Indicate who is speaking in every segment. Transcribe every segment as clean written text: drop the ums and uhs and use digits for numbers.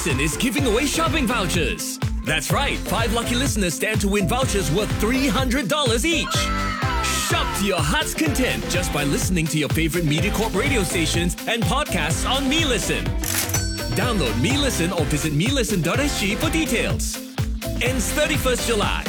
Speaker 1: Listen is giving away shopping vouchers. That's right, 5 lucky listeners stand to win vouchers worth $300 each. Shop to your heart's content just by listening to your favorite MediaCorp radio stations and podcasts on MeListen. Download MeListen or visit melisten.sg for details. Ends 31st July.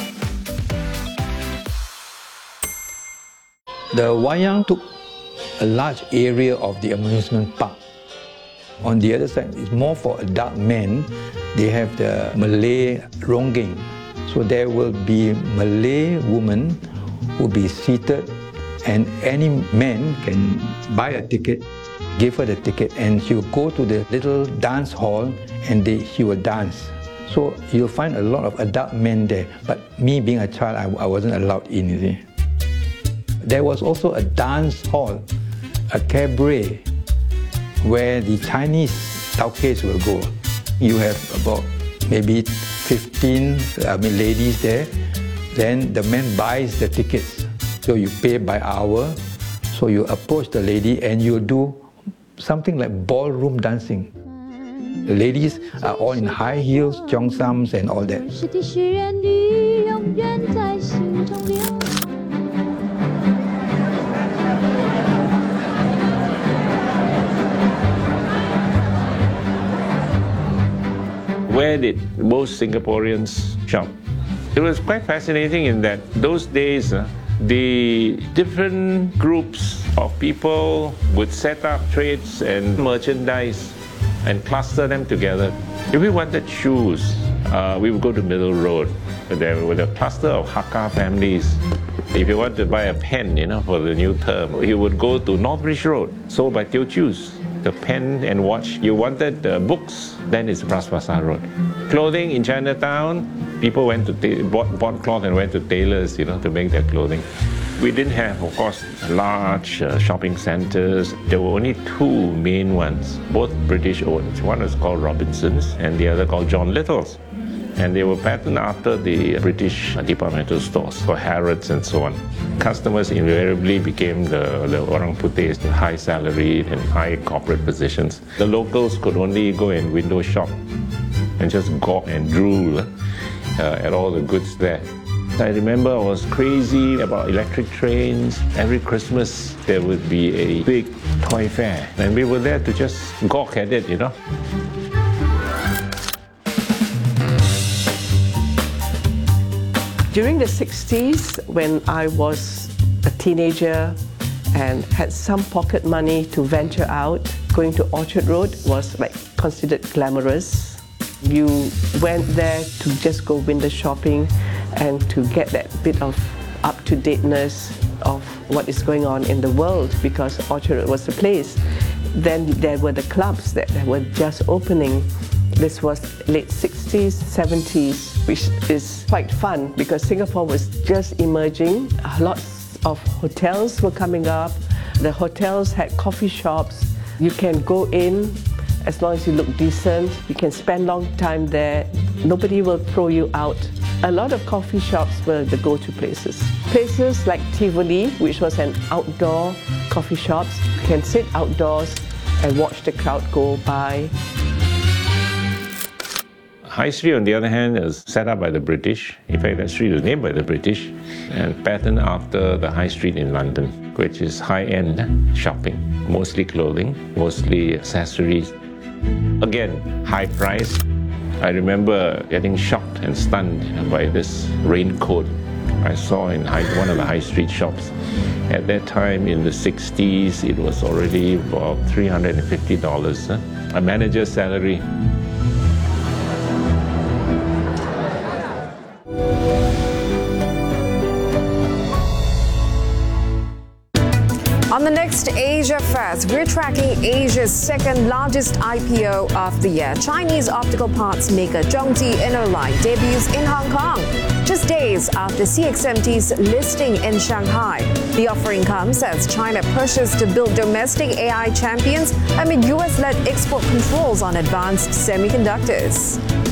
Speaker 2: The wayang took a large area of the amusement park. On the other side, it's more for adult men. They have the Malay ronggeng. So there will be Malay woman who will be seated, and any man can buy a ticket, give her the ticket, and she will go to the little dance hall and she will dance. So you'll find a lot of adult men there. But me being a child, I wasn't allowed in, you see. There was also a dance hall, a cabaret, where the Chinese tauques will go. You have about maybe 15 ladies there. Then the man buys the tickets. So you pay by hour. So you approach the lady and you do something like ballroom dancing. The ladies are all in high heels, cheongsams and all that.
Speaker 3: Where did most Singaporeans shop? It was quite fascinating in that those days, the different groups of people would set up trades and merchandise and cluster them together. If we wanted shoes, we would go to Middle Road. There were a cluster of Hakka families. If you want to buy a pen, for the new term, you would go to Northbridge Road, sold by Teochew's. The pen and watch. You wanted books, then it's Bras Basah Road. Clothing in Chinatown, people went to bought cloth and went to tailors, to make their clothing. We didn't have, of course, large shopping centers. There were only 2 main ones, both British owned. One was called Robinson's and the other called John Little's. And they were patterned after the British departmental stores for Harrods and so on. Customers invariably became the orang putih, the high salaried and high corporate positions. The locals could only go and window shop and just gawk and drool at all the goods there. I remember I was crazy about electric trains. Every Christmas there would be a big toy fair and we were there to just gawk at it,
Speaker 4: During the 60s, when I was a teenager and had some pocket money to venture out, going to Orchard Road was considered glamorous. You went there to just go window shopping and to get that bit of up-to-dateness of what is going on in the world, because Orchard Road was the place. Then there were the clubs that were just opening. This was late 60s, 70s, which is quite fun because Singapore was just emerging. Lots of hotels were coming up. The hotels had coffee shops. You can go in as long as you look decent. You can spend long time there. Nobody will throw you out. A lot of coffee shops were the go-to places. Places like Tivoli, which was an outdoor coffee shop. You can sit outdoors and watch the crowd go by.
Speaker 3: High Street, on the other hand, is set up by the British. In fact, that street was named by the British and patterned after the High Street in London, which is high-end shopping, mostly clothing, mostly accessories. Again, high price. I remember getting shocked and stunned by this raincoat I saw in one of the High Street shops. At that time, in the 60s, it was already about $350, a manager's salary.
Speaker 5: On the next Asia Fest, we're tracking Asia's second largest IPO of the year. Chinese optical parts maker Zhongji InnoLight debuts in Hong Kong, just days after CXMT's listing in Shanghai. The offering comes as China pushes to build domestic AI champions amid US-led export controls on advanced semiconductors.